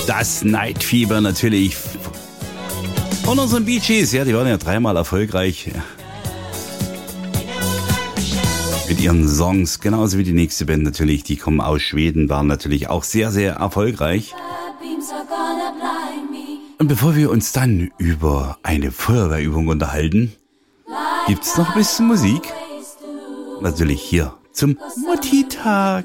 Das Night Fever natürlich. Von unseren Bee Gees, ja, die waren ja dreimal erfolgreich. Mit ihren Songs, genauso wie die nächste Band natürlich, die kommen aus Schweden, waren natürlich auch sehr, sehr erfolgreich. Und bevor wir uns dann über eine Feuerwehrübung unterhalten, gibt's noch ein bisschen Musik. Natürlich hier zum Mutti-Tag.